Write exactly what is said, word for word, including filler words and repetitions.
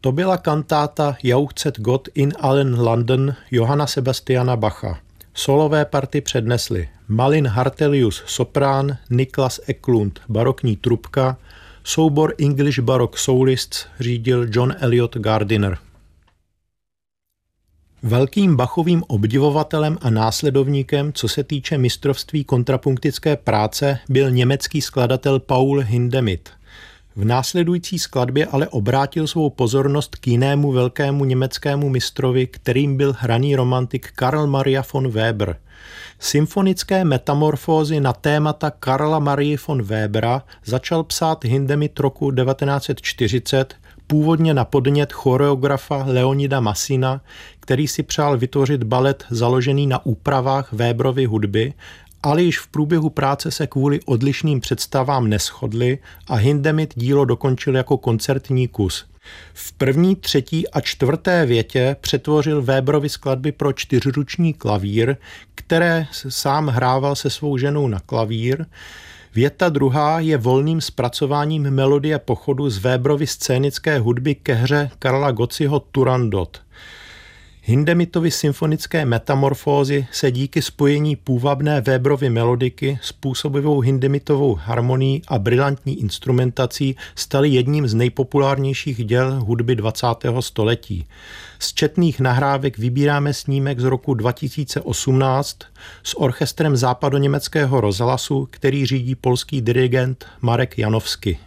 To byla kantáta Jauchzet Gott in allen Landen Johanna Sebastiana Bacha. Solové party přednesly Malin Hartelius soprán, Niklas Eklund barokní trubka, soubor English Baroque Solists řídil John Elliot Gardiner. Velkým Bachovým obdivovatelem a následovníkem, co se týče mistrovství kontrapunktické práce, byl německý skladatel Paul Hindemith. V následující skladbě ale obrátil svou pozornost k jinému velkému německému mistrovi, kterým byl hraný romantik Karl Maria von Weber. Symfonické metamorfózy na témata Karla Marie von Webera začal psát Hindemith roku devatenáct set čtyřicet, původně na podnět choreografa Leonida Massina, který si přál vytvořit balet založený na úpravách Weberovy hudby, ale již v průběhu práce se kvůli odlišným představám neshodli a Hindemith dílo dokončil jako koncertní kus. V první, třetí a čtvrté větě přetvořil Weberovy skladby pro čtyřruční klavír, které sám hrával se svou ženou na klavír. Věta druhá je volným zpracováním melodie pochodu z Weberovy scénické hudby ke hře Karla Gotziho Turandot. Hindemithovy symfonické metamorfózy se díky spojení půvabné Weberovy melodiky, způsobivou Hindemithovou harmonií a brilantní instrumentací staly jedním z nejpopulárnějších děl hudby dvacátého století. Z četných nahrávek vybíráme snímek z roku dva tisíce osmnáct s orchestrem západoněmeckého rozhlasu, který řídí polský dirigent Marek Janowski.